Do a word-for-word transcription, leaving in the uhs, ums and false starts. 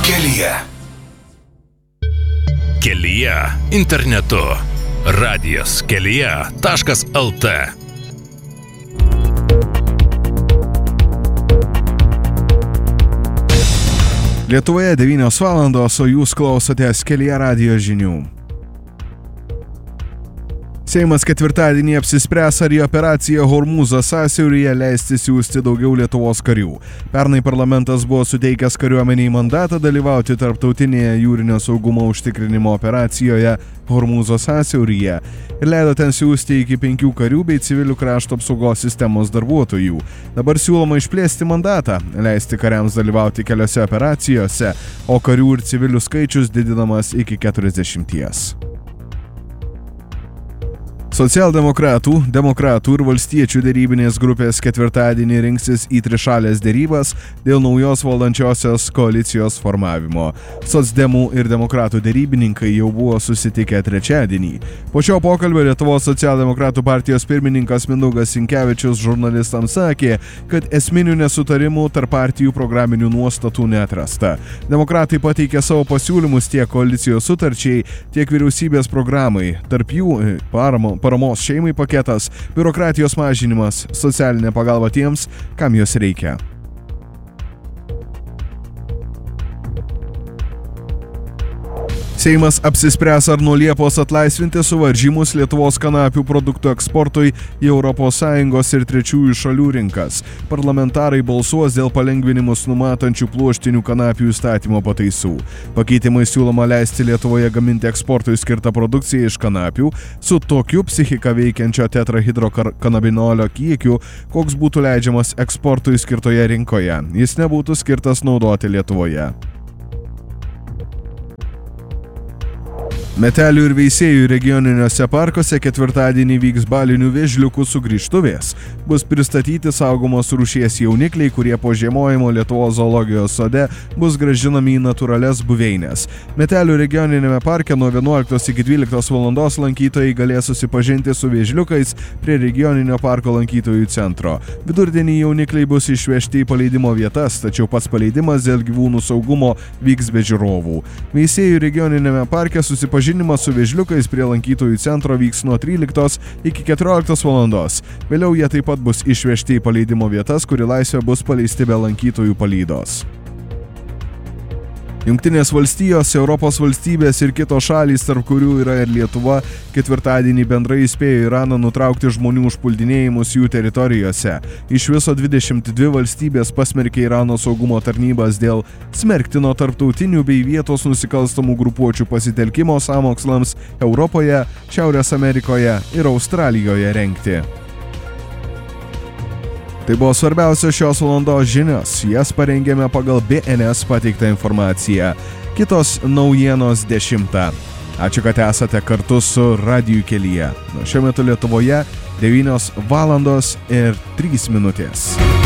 Kelyje. Kelyje internetu. Radijas kelyje taškas lt. Lietuvoje devynios valandos, o jūs klausotės Kelyje radijo žinių. Seimas ketvirtadienį apsispręs, ar į operaciją Hormūzo sąsiauryje leisti siųsti daugiau Lietuvos karių. Pernai parlamentas buvo suteikęs kariuomeniai mandatą dalyvauti tarptautinėje jūrinio saugumo užtikrinimo operacijoje Hormūzo sąsiauryje ir leido ten siųsti iki penkių karių bei civilių krašto apsaugos sistemos darbuotojų. Dabar siūloma išplėsti mandatą, leisti kariams dalyvauti keliose operacijose, o karių ir civilių skaičius didinamas iki keturiasdešimties. Socialdemokratų, demokratų ir valstiečių derybinės grupės ketvirtadienį rinksis į trišalės derybas dėl naujos valdančiosios koalicijos formavimo. Socdemų ir demokratų derybininkai jau buvo susitikę trečiadienį. Po šio pokalbio Lietuvos socialdemokratų partijos pirmininkas Mindaugas Sinkevičius žurnalistams sakė, kad esminių nesutarimų tarp partijų programinių nuostatų neatrasta. Demokratai pateikė savo pasiūlymus tiek koalicijos sutarčiai, tiek vyriausybės programai. Tarp jų paramo paramos šeimai paketas, biurokratijos mažinimas, socialinė pagalba tiems, kam jos reikia. Seimas apsispręs, ar nuo Liepos atlaisvinti suvaržymus Lietuvos kanapių produktų eksportui į Europos Sąjungos ir trečiųjų šalių rinkas. Parlamentarai balsuos dėl palengvinimus numatančių pluoštinių kanapių įstatymo pataisų. Pakeitimai siūloma leisti Lietuvoje gaminti eksportui skirtą produkciją iš kanapių su tokiu psichiką veikiančio tetrahidrokanabinolio kiekiu, koks būtų leidžiamas eksportui skirtoje rinkoje. Jis nebūtų skirtas naudoti Lietuvoje. Metelių ir Veisiejų regioniniuose parkuose ketvirtadienį vyks balinių vėžliukų sugrįžtuvės. Bus pristatyti saugomos rūšies jaunikliai, kurie po žiemojimo Lietuvos zoologijos sode bus grąžinami į natūralias buveines. Metelių regioninėme parke nuo vienuoliktos iki dvyliktos valandos lankytojai galės susipažinti su vėžliukais prie regioninio parko lankytojų centro. Vidurdienį jaunikliai bus išvežti į paleidimo vietas, tačiau pats paleidimas dėl gyvūnų saugumo vyks be žiūrovų. Veisiejų regioninėme parke susipažinti Žinimas su vėžliukais prie lankytojų centro vyks nuo tryliktos iki keturioliktos valandos. Vėliau jie taip pat bus išvežti į paleidimo vietas, kur į laisvę bus paleisti be lankytojų palydos. Jungtinės valstijos, Europos valstybės ir kitos šalys, tarp kurių yra ir Lietuva, ketvirtadienį bendrai įspėjo Iraną nutraukti žmonių užpuldinėjimus jų teritorijose. Iš viso dvidešimt dvi valstybės pasmerkė Irano saugumo tarnybas dėl smerktino tarptautinių bei vietos nusikalstamų grupuočių pasitelkimo sąmokslams Europoje, Šiaurės Amerikoje ir Australijoje rengti. Tai buvo svarbiausios šios valandos žinios, jas parengėme pagal B N S pateiktą informaciją. Kitos naujienos dešimtą. Ačiū, kad esate kartu su Radiju Kelyje. Nuo šiuo metu Lietuvoje devynios valandos ir trys minutės.